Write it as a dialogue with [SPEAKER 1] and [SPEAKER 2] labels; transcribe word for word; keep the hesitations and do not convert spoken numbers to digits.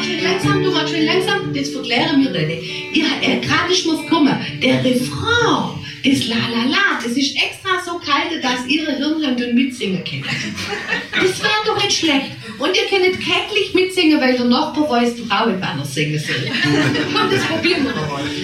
[SPEAKER 1] mal schön langsam, du mal schön langsam, das verklären wir nicht. Ihr, äh, gerade ist mir's gekommen, der Refrain, das La La La, das ist extra so kalt, dass ihre Hirnhände mitsingen können. Das wäre doch nicht schlecht. Und ihr könnt kärglich mitsingen, weil der Nachbar weiß, die Frau in Banner singen soll. Das probieren wir mal.